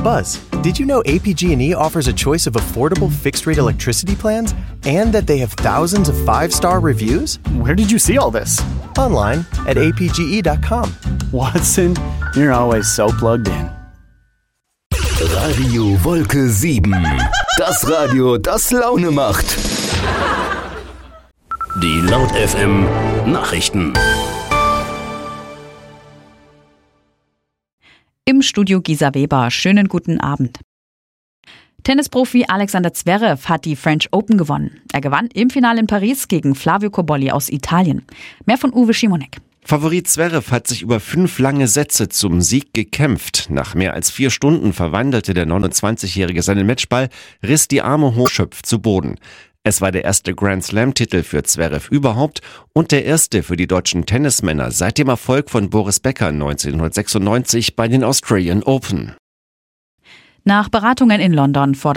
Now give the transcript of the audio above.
Buzz. Did you know APG&E offers a choice of affordable fixed-rate electricity plans and that they have thousands of 5-star reviews? Where did you see all this? Online at apge.com. Watson, you're always so plugged in. Radio Wolke 7. Das Radio, das Laune macht. Die Laut FM Nachrichten. Im Studio Gisa Weber. Schönen guten Abend. Tennisprofi Alexander Zverev hat die French Open gewonnen. Er gewann im Finale in Paris gegen Flavio Cobolli aus Italien. Mehr von Uwe Schimonek. Favorit Zverev hat sich über 5 lange Sätze zum Sieg gekämpft. Nach mehr als 4 Stunden verwandelte der 29-Jährige seinen Matchball, riss die Arme hoch, schöpft zu Boden. Es war der erste Grand-Slam-Titel für Zverev überhaupt und der erste für die deutschen Tennismänner seit dem Erfolg von Boris Becker 1996 bei den Australian Open. Nach Beratungen in London fordert